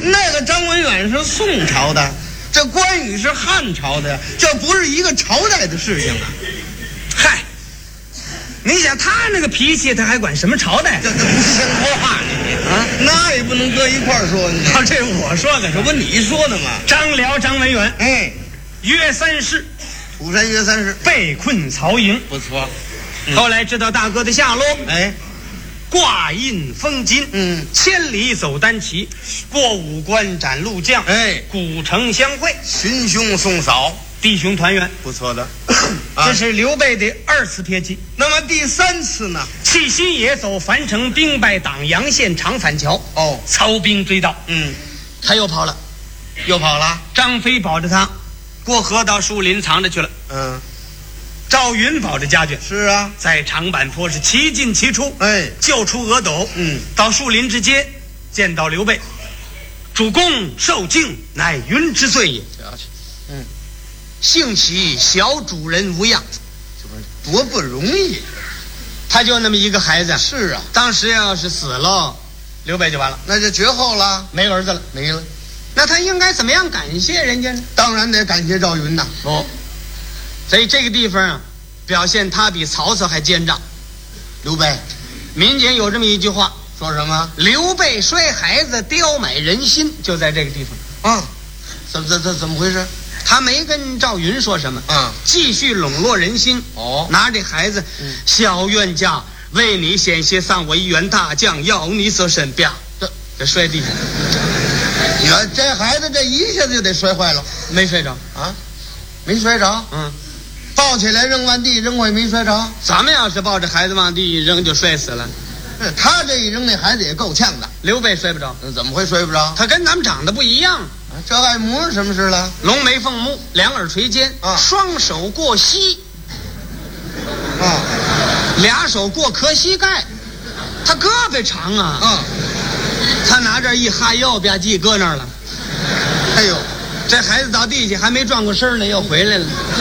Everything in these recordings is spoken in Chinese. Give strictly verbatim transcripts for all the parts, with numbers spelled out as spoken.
那个张文远是宋朝的，这关羽是汉朝的，这不是一个朝代的事情啊。 嗨，你想他那个脾气，他还管什么朝代？ 这这不像话你啊！那也不能搁一块儿说你。 啊，这是我说的， 这不你说的吗？ 张辽张文远， 哎， 约三世， 土山约三世， 被困曹营， 不错。 嗯、后来知道大哥的下落， 哎， 挂印封金， 嗯， 千里走单骑，过五关斩六将， 哎， 古城相会， 寻兄送嫂， 弟兄团圆， 不错的。 这是刘备的二次撇骑。 那么第三次呢？ 弃新野走樊城，兵败党阳县长反桥。 哦， 曹兵追到， 嗯， 他又跑了， 又跑了。 张飞保着他，过河到树林藏着去了。 嗯， 赵云保着家眷。 是啊， 在长坂坡是齐进齐出， 哎， 救出阿斗。 嗯， 到树林之间，见到刘备，主公受敬，乃云之罪也。 嗯， 幸其小主人无恙， 这不多不容易。 他就那么一个孩子。 是啊， 当时要是死了，刘备就完了， 那就绝后了， 没儿子了， 没了。 那他应该怎么样感谢人家呢？ 当然得感谢赵云呐。 哦，所以这个地方啊，表现他比曹操还奸诈。 刘备， 民间有这么一句话， 说什么？ 刘备摔孩子，刁买人心，就在这个地方啊。怎么怎怎怎么回事？ 他没跟赵云说什么， 嗯， 继续笼络人心。 哦， 拿这孩子，嗯、小冤家，为你险些丧我一员大将，要你所身，啪，这这摔地上。 你看这孩子这一下子就得摔坏了， 没摔着啊？没摔着？ 嗯， 抱起来扔完地，扔回没摔着。 咱们要是抱着孩子往地一扔，就摔死了。 他这一扔，那孩子也够呛的。 刘备摔不着， 怎么会摔不着？ 他跟咱们长得不一样。 这爱模什么事了？ 龙眉凤目，两耳垂肩， 啊， 双手过膝， 啊， 俩手过壳膝盖，他胳膊长啊， 啊， 他拿这一哈腰吧唧搁那儿了。 哎呦， 这孩子到地下还没转过身呢，又回来了。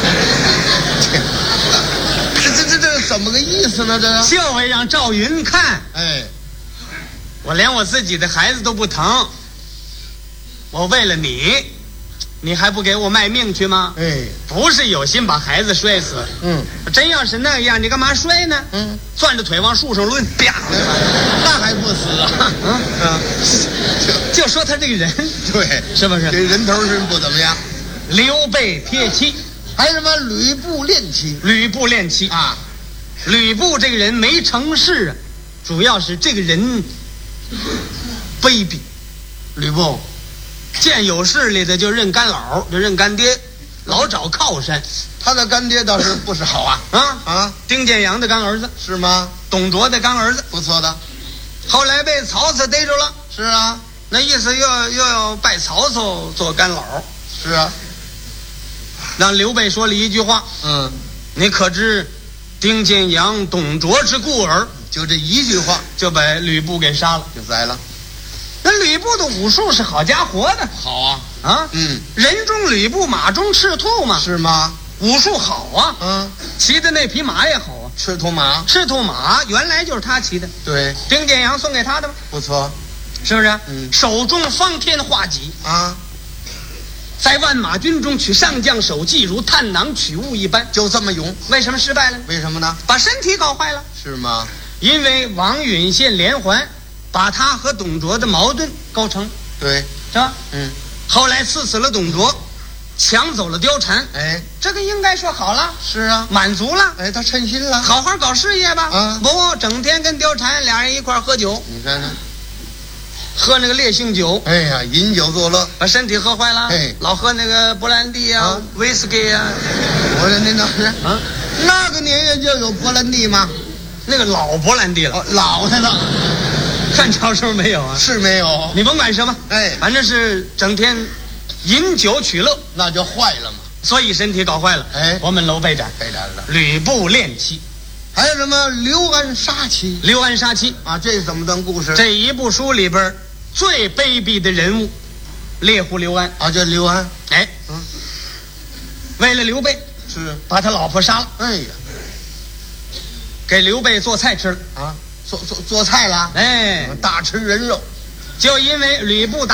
这这这这怎么个意思呢？这就会让赵云看， 哎， 我连我自己的孩子都不疼。我为了你，你还不给我卖命去吗？ 哎， 不是有心把孩子摔死， 嗯， 真要是那样，你干嘛摔呢？ 嗯， 攥着腿往树上抡，啪， 那还不死啊？ 嗯嗯， 就就说他这个人， 对， 是不是？ 这人头是不怎么样。 刘备撇妻， 还有什么吕布恋妻？ 吕布恋妻啊， 吕布这个人没成事啊，主要是这个人卑鄙。 吕布见有势力的就认干老，就认干爹，老找靠山。 他的干爹倒是不少啊啊啊！ 丁建阳的干儿子是吗？ 董卓的干儿子， 不错的。 后来被曹操逮着了。 是啊， 那意思又要又要拜曹操做干老。 是啊， 让刘备说了一句话： 嗯， 你可知丁建阳、董卓之故耳？ 就这一句话就把吕布给杀了， 就宰了。 那吕布的武术是好家伙的， 好啊啊， 嗯， 人中吕布，马中赤兔嘛， 是吗？ 武术好啊， 嗯， 骑的那匹马也好啊， 赤兔马， 赤兔马原来就是他骑的， 对， 丁建阳送给他的吗？ 不错， 是不是？ 嗯， 手中方天画戟啊， 在万马军中取上将首级，如探囊取物一般， 就这么勇。 为什么失败了？ 为什么呢？ 把身体搞坏了。 是吗？ 因为王允献连环，把他和董卓的矛盾构成， 对， 是吧？ 嗯， 后来刺死了董卓，抢走了貂蝉， 哎， 这个应该说好了， 是啊， 满足了， 哎，他称心了， 好好搞事业吧。 啊， 不，整天跟貂蝉俩人一块喝酒， 你看看， 喝那个烈性酒， 哎呀，饮酒作乐， 把身体喝坏了。 哎， 老喝那个勃兰地啊、 啊威士忌啊。 我说您那是啊， 那个年月就有勃兰地吗？ 那个老勃兰地了， 哦，老的了， 汉朝时候没有啊， 是没有。 你甭管什么， 哎， 反正是整天饮酒取乐， 那就坏了嘛。 所以身体搞坏了。 哎， 我们楼被斩， 被斩了。 吕布恋妻， 还有什么刘安杀妻？ 刘安杀妻啊，这怎么当故事？ 这一部书里边最卑鄙的人物，猎户刘安啊，叫刘安。 哎， 嗯， 为了刘备， 是把他老婆杀了。 哎呀， 给刘备做菜吃了啊，做做做菜了。 哎， 大吃人肉， 就因为吕布打